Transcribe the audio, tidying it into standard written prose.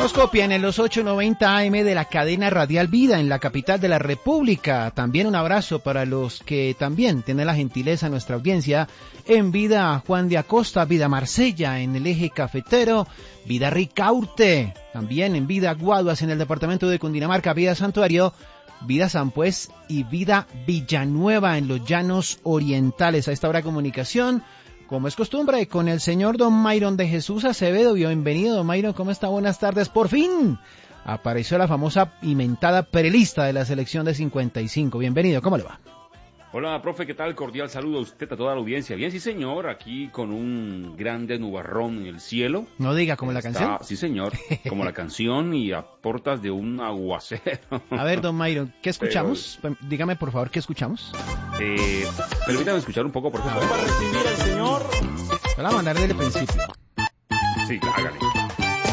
Nos copian en los 890 AM de la cadena Radial Vida en la capital de la República. También un abrazo para los que también tienen la gentileza, nuestra audiencia, en Vida Juan de Acosta, Vida Marsella, en el eje cafetero, Vida Ricaurte, también en Vida Guaduas, en el departamento de Cundinamarca, Vida Santuario, Vida Sampués y Vida Villanueva en los llanos orientales. A esta hora de comunicación, como es costumbre, con el señor don Mayron de Jesús Acevedo. Bienvenido, don Mayron, ¿cómo está? Buenas tardes. Por fin apareció la famosa y mentada perelista de la selección de 55. Bienvenido, ¿cómo le va? Hola, profe, ¿qué tal? Cordial saludo a usted, a toda la audiencia. Bien, sí, señor, aquí con un grande nubarrón en el cielo. No diga, ¿como la canción? Sí, señor, como la canción y a portas de un aguacero. A ver, don Mayron, ¿qué escuchamos? Dígame, por favor, ¿qué escuchamos? Permítame escuchar un poco, por favor. Para recibir al señor. Voy a mandar desde el principio. Sí, hágale.